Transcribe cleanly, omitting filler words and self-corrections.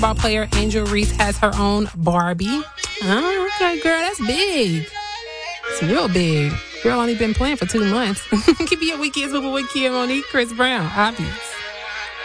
basketball player Angel Reese has her own Barbie. Oh, okay, girl, that's big. It's real big. Girl only been playing for 2 months. Keep your weekends moving with Kia Monique, Chris Brown, obvious.